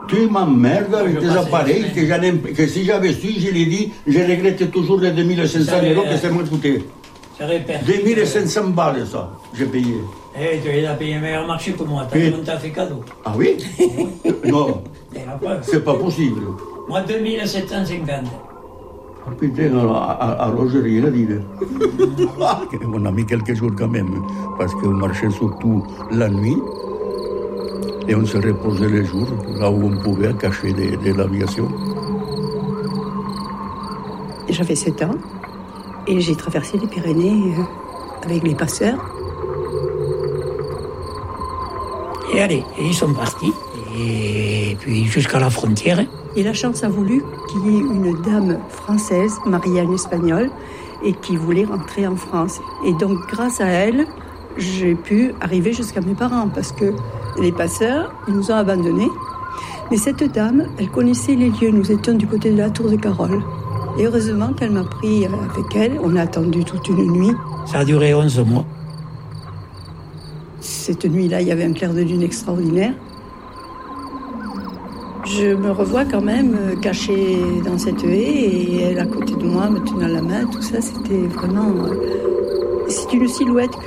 Tu m'emmerdes avec tes appareils que si j'avais su, je l'ai dit, je regrette toujours les 2500 euros que ça m'a coûté. 2500 balles, ça, j'ai payé. Tu les as payé meilleur marché que moi, t'as fait cadeau. Ah oui? Non, c'est pas possible. Moi, 2750. Ah putain, alors j'ai rien à dire. On a mis quelques jours quand même, parce qu'on marchait surtout la nuit, et on se reposait les jours, là où on pouvait, cacher de l'aviation. J'avais 7 ans, et j'ai traversé les Pyrénées avec les passeurs. Et allez, ils sont partis, et puis jusqu'à la frontière. Et la chance a voulu qu'il y ait une dame française, mariée à un Espagnol, et qui voulait rentrer en France. Et donc, grâce à elle, j'ai pu arriver jusqu'à mes parents, parce que les passeurs, ils nous ont abandonnés. Mais cette dame, elle connaissait les lieux. Nous étions du côté de la Tour de Carol. Et heureusement qu'elle m'a pris avec elle. On a attendu toute une nuit. Ça a duré 11 mois. Cette nuit-là, il y avait un clair de lune extraordinaire. Je me revois quand même cachée dans cette haie et elle à côté de moi, me tenant la main, tout ça, c'était vraiment... C'est une silhouette que